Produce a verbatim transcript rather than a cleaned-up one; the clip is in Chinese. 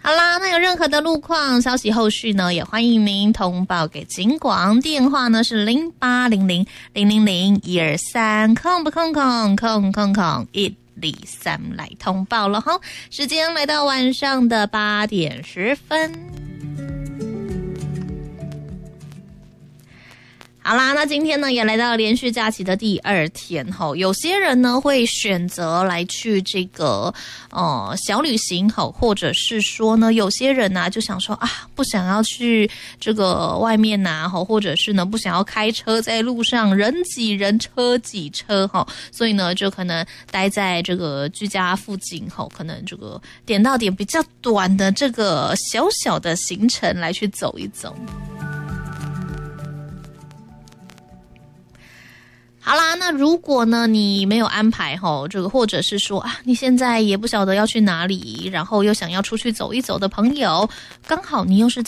好啦，那有任何的路况消息后续呢，也欢迎您通报给警广，电话呢是零八零零零零零一二三空不空空空空空一二三来通报了哈。时间来到晚上的八点十分。好啦，那今天呢也来到连续假期的第二天吼，有些人呢会选择来去这个呃小旅行吼，或者是说呢有些人呢、啊、就想说啊不想要去这个外面呐、啊、吼，或者是呢不想要开车在路上人挤人车挤车吼，所以呢就可能待在这个居家附近吼，可能这个点到点比较短的这个小小的行程来去走一走。好啦，那如果呢你没有安排吼，这个或者是说啊你现在也不晓得要去哪里，然后又想要出去走一走的朋友，刚好你又是